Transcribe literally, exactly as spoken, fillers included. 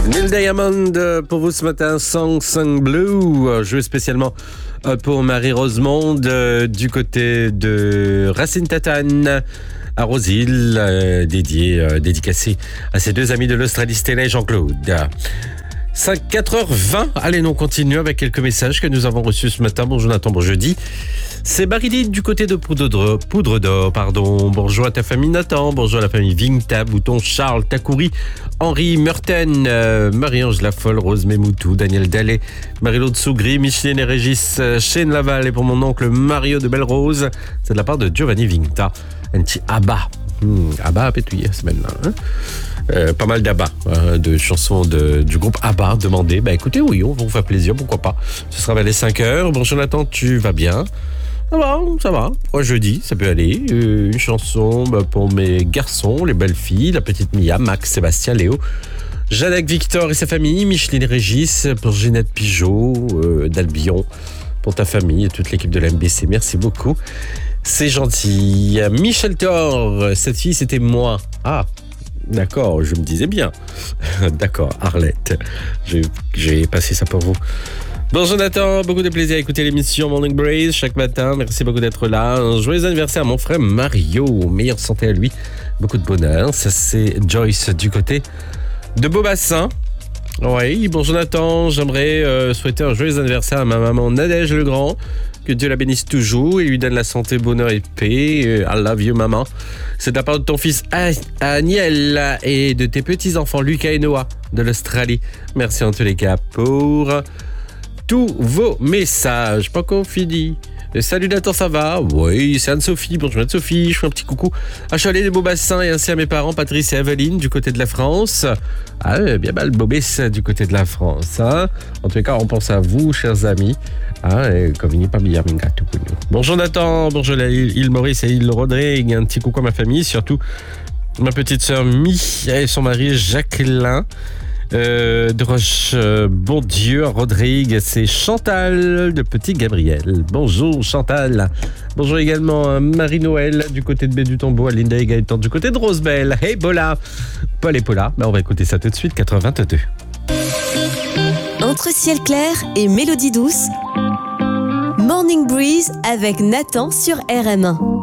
Neil Diamond pour vous ce matin, Song Sung Blue, joué spécialement pour Marie Rosemonde du côté de Racine Tatane à Rosil, euh, dédié, euh, dédicacé à ses deux amis de l'Australie, Stella et Jean-Claude. cinq, quatre heures vingt, allez, nous continuons avec quelques messages que nous avons reçus ce matin. Bonjour Nathan, bon jeudi. C'est Barili du côté de Poudre, Poudre d'Or, pardon. Bonjour à ta famille Nathan, bonjour à la famille Vingta, Bouton, Charles, Takouri, Henri, Meurten, euh, Marie-Ange Lafolle, Rose Memoutou, Daniel Dallet, Marie-Laude Sougri, Micheline et Régis, euh, Shane Laval et pour mon oncle Mario de Belle-Rose. C'est de la part de Giovanni Vingta. Un petit Abba. Hmm, Abba a pétouillé la semaine-là. Hein euh, pas mal d'Abba, euh, de chansons de, du groupe Abba demandées. Bah écoutez, oui, on va vous faire plaisir, pourquoi pas. Ce sera vers les cinq heures. Bonjour Jonathan, tu vas bien? Ça va, ça va. Pour jeudi, ça peut aller. Euh, une chanson bah, pour mes garçons, les belles filles, la petite Mia, Max, Sébastien, Léo, Jeannette, Victor et sa famille, Micheline et Régis, pour Ginette Pigeot, euh, d'Albion, pour ta famille et toute l'équipe de la M B C. Merci beaucoup. C'est gentil. Michel Thor, cette fille, c'était moi. Ah, d'accord, je me disais bien. D'accord, Arlette. J'ai, j'ai passé ça pour vous. Bonjour Jonathan, beaucoup de plaisir à écouter l'émission Morning Breeze chaque matin. Merci beaucoup d'être là. Un joyeux anniversaire à mon frère Mario. Meilleure santé à lui. Beaucoup de bonheur. Ça, c'est Joyce du côté de Beaubassin. Oui, bonjour Jonathan. J'aimerais euh, souhaiter un joyeux anniversaire à ma maman Nadège Legrand. Que Dieu la bénisse toujours et lui donne la santé, bonheur et paix. I love you, maman. C'est de la part de ton fils Aniel et de tes petits-enfants Lucas et Noah de l'Australie. Merci en tous les cas pour tous vos messages. Pas encore fini. Salut Nathan, ça va? Oui, c'est Anne-Sophie. Bonjour Anne-Sophie, je fais un petit coucou à Chalet des Beaubassins et ainsi à mes parents Patrice et Aveline du côté de la France. Ah, bien mal Bobès du côté de la France. Hein, en tous les cas, on pense à vous, chers amis. Ah, comme il n'est pas bien, bonjour Nathan, bonjour l'île Maurice et l'île Rodrigue. Un petit coucou à ma famille, surtout ma petite sœur Mi et son mari Jacqueline. Euh, de Roche euh, Bondieu à Rodrigue, c'est Chantal de Petit Gabriel. Bonjour Chantal. Bonjour également à Marie-Noël du côté de Baie du Tombeau, à Linda et Gaëtan du côté de Rosebelle. Hey Bola, Paul et Paula. Ben, on va écouter ça tout de suite, quatre heures vingt-deux. Entre ciel clair et mélodie douce, Morning Breeze avec Nathan sur R M un.